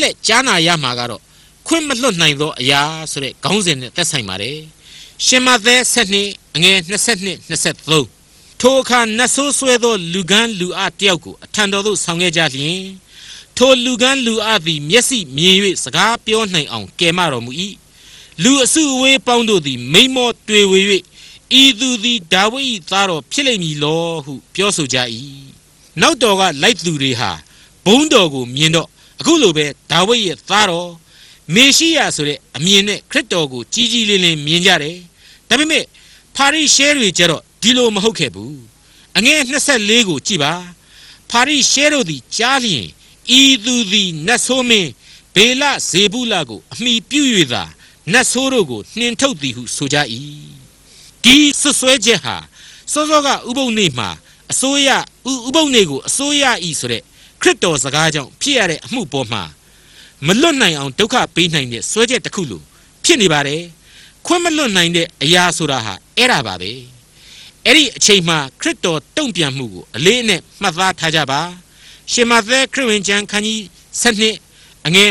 လက်ကြားနာရမှာကတော့ခွင့်မလွတ်နိုင်သောအရာဆိုတဲ့ခေါင်းစဉ်နဲ့သက်ဆိုင်ပါတယ်ရှင်မသက်ဆက်နှစ်အငယ်22-23ထိုအခါနတ်ဆိုးဆွဲသောလူကန်းလူအားတယောက်ကိုအထံတော်သို့ဆောင်ခဲ့ကြလျင်ထိုလူကန်းလူအားသည်မျက်စိမြင်၍စကားပြောနိုင်အောင်ကယ်မတော်မူ၏လူအစုအဝေးပေါင်းတို့သည်မိန်မောတွေ့ဝေ၍ဤသူသည်ဒါဝိဒ်၏သားတော်ဖြစ်လိမ့်မည်လောဟုပြောဆိုကြ၏နောက်တော်ကလိုက်သူတွေဟာဘုန်းတော်ကိုမြင်တော့အခုလိုပဲဒါဝိဒ်ရဲ့သားတော်မေရှိယဆိုတဲ့အမည်နဲ့ခရစ်တော်ကိုကြီးကြီးလင်းလင်းမြင်ကြတယ်ဒါပေမဲ့ပါရိရှဲတွေကျတော့ဒီလိုမဟုတ်ခဲ့ဘူးအငယ်24ကိုကြည့်ပါပါရိရှဲတို့သည်ကြားလျင်ဤသူသည်နတ်ဆိုးမင်းဘေလဇေဗုလကိုအမိပြု၍သာနတ်ဆိုးတို့ကိုနှင်ထုတ်သည်ဟုဆိုကြ၏ဒီဆွဆွဲချက်ဟာစောစောကဥပုသ်နေ့မှာအစိုးရဥပုသ်နေ့ကိုအစိုးရဤဆိုတဲ့ခရစ်တော်စကားကြောင့်ဖြစ်ရတဲ့အမှုပေါ်မှာမလွတ်နိုင်အောင်ဒုက္ခပေးနိုင်တဲ့ဆွဲချက်တစ်ခုလိုဖြစ်နေပါတယ်ခွင့်မလွတ်နိုင်တဲ့အရာဆိုတာဟာအဲ့ဒါပါပဲအဲ့ဒီအချိန်မှာခရစ်တော်တုံ့ပြန်မှုကိုအလေးအနက်မှတ်သားထားကြပါရှင်မသက်ခရစ်ဝင်ကျမ်းခန်းကြီး7အငယ်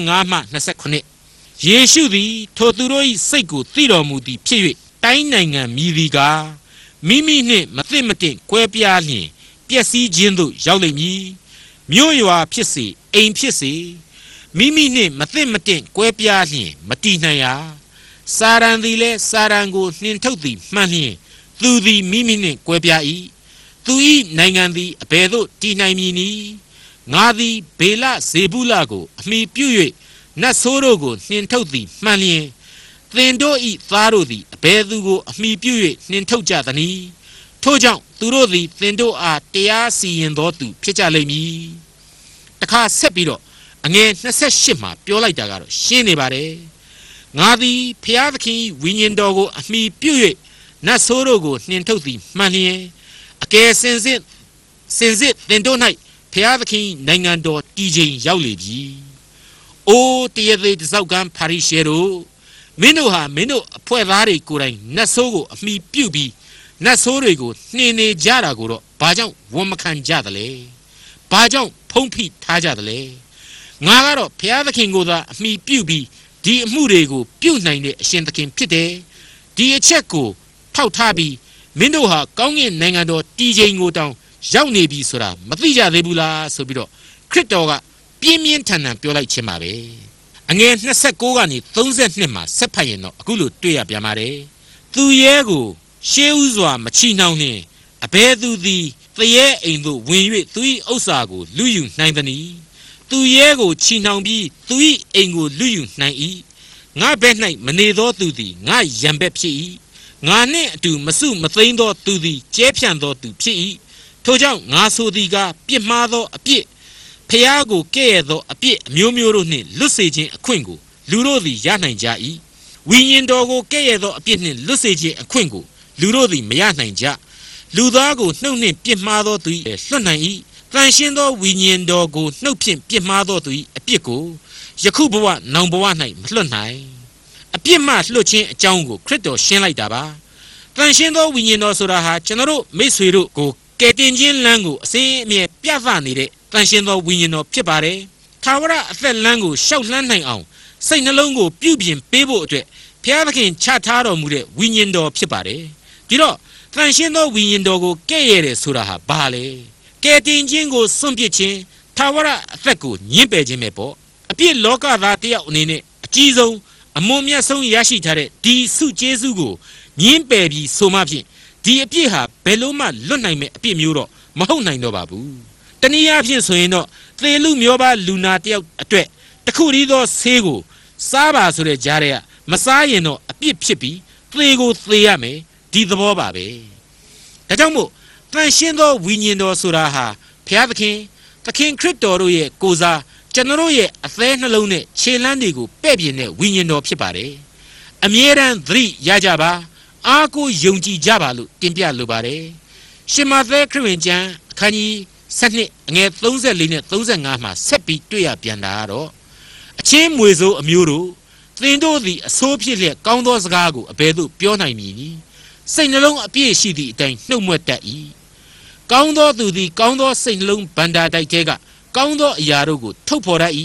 25-29ယေရှုသည်ထိုသူတို့၏စိတ်ကိုသိတော်မူသည်ဖြစ်၍တိုင်းနိုင်ငံမြည်သည်ကားမိမိနှင့်မသိမတင်ကွဲပြားလျင်ပျက်စီးခြင်းသို့ရောက်လိမ့်မည်မြို့ရွာဖြစ်စေအိမ်ဖြစ်စေမိမိနှင့်မသိမတင်ကွဲပြားလျင်မတည်နိုင်ရာစာရန်သည်လည်းစာရန်ကိုနှင်ထုတ်သည်မှန်လျင်သူသည်မိမိနှင့်ကွဲပြား၏သူ၏နိုင်ငံသည်အဘယ်သို့တည်နိုင်မည်နည်းငါသည်ဘေလဇေဗုလကိုအမိပြု၍နတ်ဆိုးတို့ကိုနှင်ထုတ်သည်မှန်လျင်သင်တို့၏သားတို့သည်အဘယ်သူကိုအမိပြု၍နှင်ထုတ်ကြသနည်းထို့ကြောင့်သူတို့သည်သင်တို့အားတရားစီရင်သောသူဖြစ်ကြလိမ့်မည်တခါဆက်ပြီးတော့အငယ်28မှာပြောလိုက်တာကတော့ရှင်းနေပါတယ်ငါသည်ဖျားသခင်ဝိညာဉ်တော်ကိုအမိပြု၍နတ်ဆိုးတို့ကိုနှင်ထုတ်သည်မှန်လျင်အကယ်စင်စစ်သင်တို့၌ဖျားသခင်နိုင်ငံတော်တည်ခြင်းရောက်လေပြီအိုးတရသေးတစောက်ကံပါရိရှဲတို့မင်းတို့ဟာမင်းတို့အဖွဲ့သားတွေကိုယ်တိုင်နတ်ဆိုးကိုအမိပြုပြီးနတ်ဆိုးတွေကိုနှင်နေကြတာကိုတော့ဘာကြောင့်ဝန်မခံကြသလဲဘာကြောင့်ဖုံးဖိထားကြသလဲငါကတော့ဘုရားသခင်ကိုသာအမိပြုပြီးဒီအမှုတွေကိုပြုနိုင်တဲ့အရှင်သခင်ဖြစ်တယ်ဒီအချက်ကိုထောက်ထားပြီးမင်းတို့ဟာကောင်းကင်နိုင်ငံတော်တည်ခြင်းကိုတောင်ရောက်နေပြီဆိုတာမသိကြသေးဘူးလားဆိုပြီးတော့ခရစ်တော်ကပြင်းပြင်းထန်ထန်ပြောလိုက်ခြင်းပါပဲအငယ်29ကနေ32မှာဆက်ဖတ်ရင်တော့အခုလိုတွေ့ရပြန်ပါတယ်သူရဲကိုရှေးဥစွာမချီနှောင်နှင့်အဘဲသူသည်သရဲအိမ်သို့ဝင်၍သူ၏ဥစ္စာကိုလူယူနိုင်သည်။သူရဲကိုချီနှောင်ပြီးသူ၏အိမ်ကိုလူယူနိုင်၏ငါဘက်၌မနေသောသူသည်ငါရံဘက်ဖြစ်၏ငါနှင့်အတူမစုမသိမ်းသောသူသည်ကျဲဖြန့်သောသူဖြစ်၏ထိုကြောင့်ငါဆိုသည်ကပြစ်မှားသောအပြစ်ဖျားကိုကဲ့ရဲ့သောအပြစ်အမျိုးမျိုးတို့နှင့်လွတ်စေခြင်းအခွင့်ကိုလူတို့သည်ရနိုင်ကြ၏ဝိညာဉ်တော်ကိုကဲ့ရဲ့သောအပြစ်နှင့်လွတ်စေခြင်းအခွင့်ကိုလူတို့သည်မရနိုင်ကြလူသားကိုနှုတ်နှင့်ပြစ်မှားသောသူ၏လွတ်နိုင်၏တန်ရှင်းသောဝိညာဉ်တော်ကိုနှုတ်ဖြင့်ပြစ်မှားသောသူ၏အပြစ်ကိုယခုဘဝနောင်ဘဝ၌မလွတ်နိုင်အပြစ်မှလွတ်ခြင်းအကြောင်းကိုခရစ်တော်ရှင်းလိုက်တာပါတန်ရှင်းသောဝိညာဉ်တော်ဆိုတာဟာကျွန်တော်တို့မိတ်ဆွေတို့ကိုကယ်တင်ခြင်းလမ်းကိုအစဉ်အမြဲပြသနေတဲ့တန်ရှင်းသောဝိညာဉ်တော်ဖြစ်ပါတယ်ထာဝရအသက်လမ်းကိုရှောက်လှမ်းနိုင်အောင်စိတ်နှလုံးကိုပြုပြင်ပေးဖို့အတွက်ဘုရားသခင်ချထားတော်မူတဲ့ဝိညာဉ်တော်ဖြစ်ပါတယ်ဒီတော့တန်ရှင်းသောဝိညာဉ်တော်ကိုကဲ့ရဲ့တယ်ဆိုတာဟာဘာလဲကယ်တင်ခြင်းကိုစွန့်ပစ်ခြင်းထာဝရအသက်ကိုညှင်းပယ်ခြင်းပဲပေါ့အပြစ်လောကသားတယောက်အနေနဲ့အကြီးဆုံးအမွန်မြတ်ဆုံးရရှိထားတဲ့ဒီဆုကျေးဇူးကိုညှင်းပယ်ပြီးဆိုမှဖြင့်ဒီအပြစ်ဟာဘယ်လို့မှလွတ်နိုင်မဲ့အပြစ်မျိုးတော့မဟုတ်နိုင်တော့ပါဘူးတနည်းအားဖြင့်ဆိုရင်တော့သေလူမျိုးပါလူနာတယောက်အတွက်တခုတည်းသောဆေးကိုစားပါဆိုတဲ့ကြားတွေကမစားရင်တော့အပြစ်ဖြစ်ပြီးသေကိုသေရမယ်ဒီသဘောပါပဲဒါကြောင့်မို့တန်ရှင်းသောဝိညာဉ်တော်ဆိုတာဟာဘုရားသခင်ခရစ်တော်တို့ရဲ့ကိုယ်စားကျွန်တော်ရဲ့အသေးနှလုံးနဲ့ခြေလမ်းတွေကိုပဲ့ပြင်တဲ့ဝိညာဉ်တော်ဖြစ်ပါတယ်အမြဲတမ်းသတိရကြပါအားကိုယုံကြည်ကြပါလို့တင်ပြလိုပါတယ်ရှင်မသက်ခရစ်ဝင်ကျမ်းအခန်းကြီး7အငယ်34နဲ့35မှာဆက်ပြီးတွေ့ရပြန်တာကတော့အချင်းမွေစိုးအမျိုးတို့သင်တို့သည်အဆိုးဖြစ်လျက်ကောင်းသောစကားကိုအဘယ်သို့ပြောနိုင်မည်နည်းစိတ်နှလုံးအပြည့်ရှိသည့်အတိုင်းနှုတ်မွက်တတ်၏ကောင်းသောသူသည်ကောင်းသောစိတ်နှလုံးဗန္ဒာတိုက်ထဲကကောင်းသောအရာတို့ကိုထုတ်ဖော်တတ်၏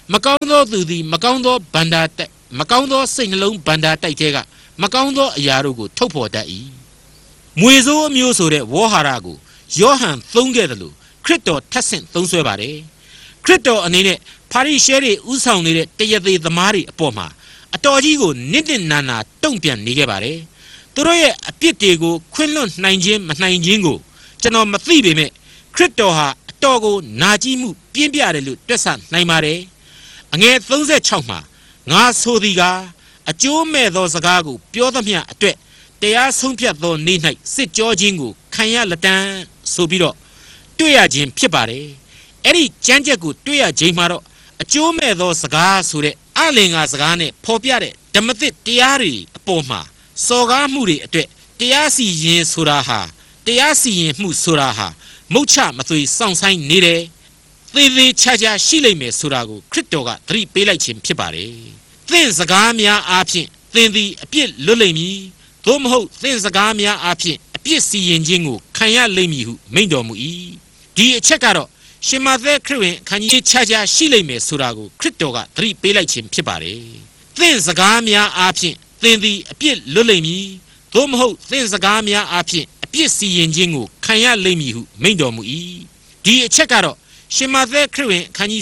မကောင်းသောသူသည်မကောင်းသောဗန္ဒာတိုက်မကောင်းသောစိတ်နှလုံးဗန္ဒာတိုက်တဲ့ကမကောင်းသောအရာတို့ကိုထုတ်ဖော်တတ်၏မွေဆိုးအမျိုးဆိုတဲ့ဝေါဟာရကိုယောဟန်သုံးခဲ့တယ်လို့ခရစ်တော်ထပ်ဆင့်သုံးဆွဲပါတယ်ခရစ်တော်အနေနဲ့ပါရိရှဲတွေဥဆောင်နေတဲ့တရသေးသမားတွေအပေါ်မှာအတော်ကြီးကိုနစ်နစ်နာနာတုံ့ပြန်နေခဲ့ပါတယ်သူတို့ရဲ့အပြစ်တွေကိုခွင့်လွှတ်နိုင်ခြင်းမနိုင်ခြင်းကိုကျွန်တော်မသိပေမဲ့ခရစ်တော်ဟာအတော်ကိုနာကြည့်မှုပြင်းပြတယ်လို့တွက်ဆနိုင်ပါတယ်အငယ်36မှာငါဆိုသည်ကအကျိုးမဲ့သောစကားကိုပြောသမျှအတွက်တရားဆုံးဖြတ်သောနေ့၌စစ်ကြောခြင်းကိုခံရလက်တန်းဆိုပြီးတော့တွေ့ရခြင်းဖြစ်ပါတယ်အဲ့ဒီကြမ်းကြက်ကိုတွေ့ရခြင်းမှာတော့အကျိုးမဲ့သောစကားဆိုတဲ့အလင်္ကာစကားနဲ့ဖော်ပြတဲ့ဓမ္မသစ်တရားတွေအပေါ်မှာစော်ကားမှုတွေအတွက်တရားစီရင်ဆိုတာဟာတရားစီရင်မှုဆိုတာဟာမုတ်ချမသွေစောင့်ဆိုင်နေတယ်သေသေးချာချာရှိလိမ့်မယ်ဆိုတာကိုခရစ်တော်ကသတိပေးလိုက်ခြင်းဖြစ်ပါတယ်သင်စကားများအားဖြင့်သင်သည်အပြစ်လွတ်လိမ့်မည်သို့မဟုတ်သင်စကားများအားဖြင့်အပြစ်စီရင်ခြင်းကိုခံရလိမ့်မည်ဟုမိန့်တော်မူ၏ဒီအချက်ကတော့ရှင်မသက်ခရစ်ဝင်ခန်းကြီးချာချာရှိလိမ့်မယ်ဆိုတာကိုခရစ်တော်ကသတိပေးလိုက်ခြင်းဖြစ်ပါတယ်သင်စကားများအားဖြင့်သင်သည်အပြစ်လွတ်လိမ့်မည်သို့မဟုတ်သင်စကားများအားဖြင့်အပြစ်စီရင်ခြင်းကိုခံရလိမ့်မည်ဟုမိန့်တော်မူ၏ဒီအချက်ကတော့ရှင်မသက်ခရစ်ဝင်ခန်းကြီး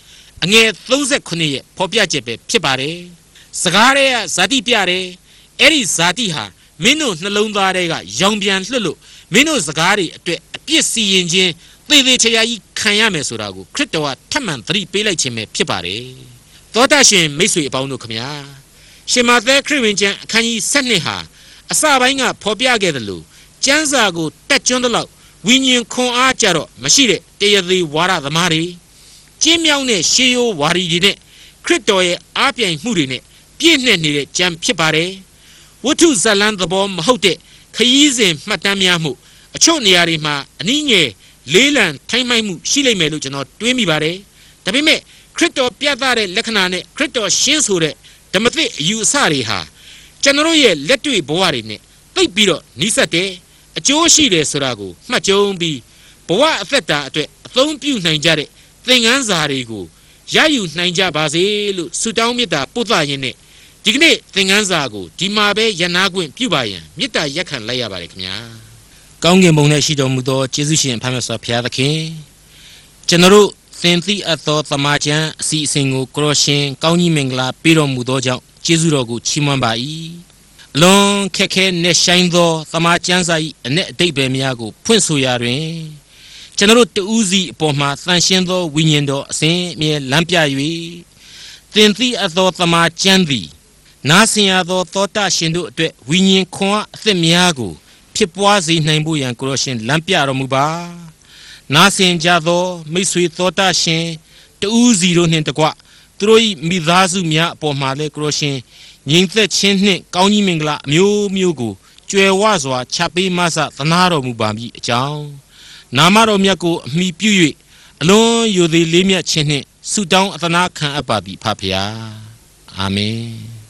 7အငယ်39ရဲ့ဖော်ပြချက်ပဲဖြစ်ပါတယ်စကားတွေကဇာတိပြတယ်အဲ့ဒီဇာတိဟာမင်းတို့နှလုံးသားတွေကရောင်ပြန်လွှတ်လို့မင်းတို့စကားတွေအတွက်အပြစ်စီရင်ခြင်းသေသေးချာချာကြီးခံရမယ်ဆိုတာကိုခရစ်တော်ကထပ်မံသတိပေးလိုက်ခြင်းပဲဖြစ်ပါတယ်သောတာရှင်မိတ်ဆွေအပေါင်းတို့ခမညာရှင်မသက်ခရစ်ဝင်ကျမ်းအခန်းကြီး7ဟာအစပိုင်းကဖော်ပြခဲ့တယ်လို့ကျမ်းစာကိုတက်ကျွန်းတဲ့လောက်ဝိညာဉ်ခွန်အားကြတော့မရှိတဲ့တရားသေးဝါဒသမားတွေကျင်းမြောင်းတဲ့ရှေးရိုးဝါဒီတွေနဲ့ခရစ်တော်ရဲ့အားပြိုင်မှုတွေနဲ့ပြည့်နှက်နေတဲ့ကျမ်းဖြစ်ပါတယ်ဝတ္ထုဇလံသဘောမဟုတ်တဲ့ခရီးစဉ်မှတ်တမ်းများမှုအချို့နေရာတွေမှာအနည်းငယ်လေးလံထိုင်းမိုက်မှုရှိလိမ့်မယ်လို့ကျွန်တော်တွေးမိပါတယ်ဒါပေမဲ့ခရစ်တော်ပြသတဲ့လက္ခဏာနဲ့ခရစ်တော်ရှင်းဆိုတဲ့ဓမ္မသစ်အယူအဆတွေဟာကျွန်တော်ရဲ့လက်တွေ့ဘဝတွေနဲ့သိပ်ပြီးတော့နီးစပ်တယ်အကျိုးရှိတယ်ဆိုတာကိုမှတ်ကြုံပြီးဘဝအသက်တာအတွက်အသုံးပြုနိုင်ကြတဲ့သင်ခန်းစာတွေကိုရယူနိုင်ကြပါစေလို့ဆုတောင်းမေတ္တာပို့သရင်းနဲ့ဒီကနေ့သင်ခန်းစာကိုဒီမှာပဲရနာခွင့်ပြုပါရန်မေတ္တာရက်ခံလိုက်ရပါတယ်ခင်ဗျာကောင်းကင်ဘုံနဲ့ရှိတော်မူသောယေရှုရှင်ဖခင်မြတ်စွာဘုရားသခင်ကျွန်တော်တို့သင်သိအပ်သောသမာကျမ်းအစီအစဉ်ကိုကိုရရှင်ကောင်းကြီးမင်္ဂလာပေးတော်မူသောကြောင့်ယေရှုတော်ကိုချီးမွမ်းပါ၏အလွန်ခက်ခဲနဲ့ဆိုင်သောသမာကျမ်းစာ၏အ내အတိတ်ပဲများကိုဖွင့်ဆိုရာတွင်ကျွန်တော်တို့တဦးစီအပေါ်မှာသန့်ရှင်းသောဝိညာဉ်တော်အစဉ်အမြဲလမ်းပြ၍သင်သိအပ်သောသမာကျမ်းသည်နာဆင်ရသောသောတာရှင်တို့အတွက်ဝိညာဉ်ခွန်အားအသစ်များကိုဖြစ်ပွားစေနိုင်ဖို့ရန်ကိုရရှင်လမ်းပြတော်မူပါနာဆင်ကြသောမိတ်ဆွေသောတာရှင်တဦးစီတို့နှင့်တကွသူတို့၏မိသားစုများအပေါ်မှာလည်းကိုရရှင်ငြိမ်သက်ခြင်းနှင့်ကောင်းကြီးမင်္ဂလာအမျိုးမျိုးကိုကြွယ်ဝစွာချပေးမဆသနာတော်မူပါမည်အကြောင်းနာမတော်မြတ်ကိုအမိပြု၍အလွန်ယိုသေးလေးမြတ်ခြင်းနှင့်ဆုတောင်းအသနာခံအပ်ပါသည်ဖဖျားအာမင်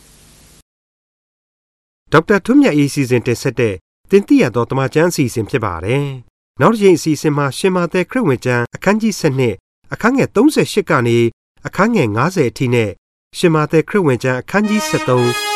ဒေါက်တာထွန်းမြတ်၏စီစဉ်တင်ဆက်တဲ့တင်ပြရသောတမန်ကျမ်းအစီအစဉ်ဖြစ်ပါတယ်နောက်တစ်ချိန်အစီအစဉ်မှာရှင်မသက်ခရစ်ဝင်ကျမ်းအခန်းကြီး7အခန်းငယ်38ကနေအခန်းငယ်50အထိနဲ့ရှင်မသက်ခရစ်ဝင်ကျမ်းအခန်းကြီး73